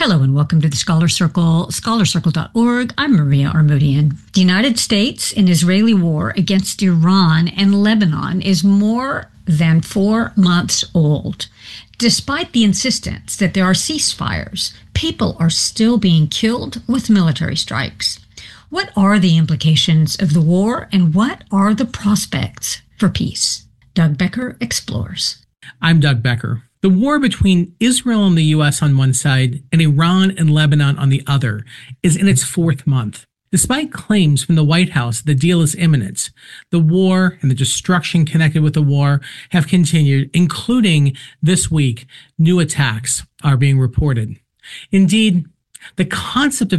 Hello and welcome to the Scholar Circle, scholarcircle.org. I'm Maria Armoudian. The United States and Israeli war against Iran and Lebanon is more than 4 months old. Despite the insistence that there are ceasefires, people are still being killed with military strikes. What are the implications of the war and what are the prospects for peace? Doug Becker explores. I'm Doug Becker. The war between Israel and the U.S. on one side and Iran and Lebanon on the other is in its 4th month. Despite claims from the White House the deal is imminent, the war and the destruction connected with the war have continued, including this week, new attacks are being reported. Indeed, the concept of